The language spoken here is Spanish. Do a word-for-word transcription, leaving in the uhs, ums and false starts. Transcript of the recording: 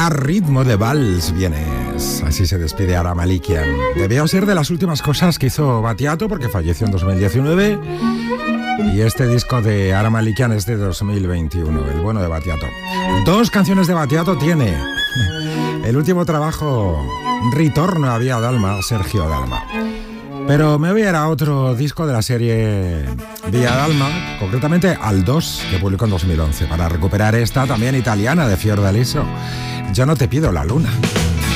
A ritmo de vals vienes. Así se despide Aram Malikian. Debió ser de las últimas cosas que hizo Battiato porque falleció en dos mil diecinueve. Y este disco de Aram Malikian es de dos mil veintiuno, el bueno de Battiato. Dos canciones de Battiato tiene. El último trabajo, Ritorno a Via Dalma, Sergio Dalma. Pero me voy a ir a otro disco de la serie Via Dalma, concretamente al dos, que publicó en dos mil once, para recuperar esta también italiana de Fiordaliso. Yo no te pido la luna.